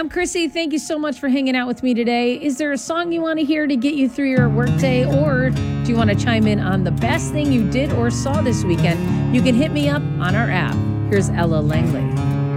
I'm Chrissy. Thank you so much for hanging out with me today. Is there a song you want to hear to get you through your workday, or do you want to chime in on the best thing you did or saw this weekend? You can hit me up on our app. Here's Ella Langley.